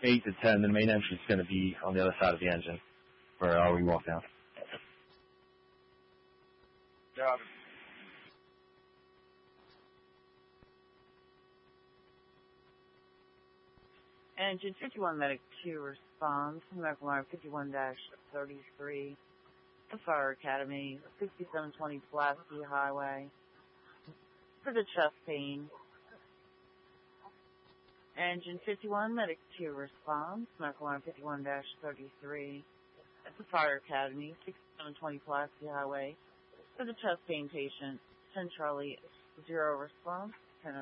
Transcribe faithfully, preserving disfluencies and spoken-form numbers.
eight to ten, the main entrance is going to be on the other side of the engine, where uh, we walk down. Yeah. Engine fifty-one Medic two responds, American Line fifty-one dash thirty-three, the Fire Academy, sixty-seven twenty Pulaski Highway, for the chest pain. Engine fifty-one Medic two responds, American Line fifty-one dash thirty-three, at the Fire Academy, sixty-seven twenty Pulaski Highway, for the chest pain patient. ten Charlie zero response.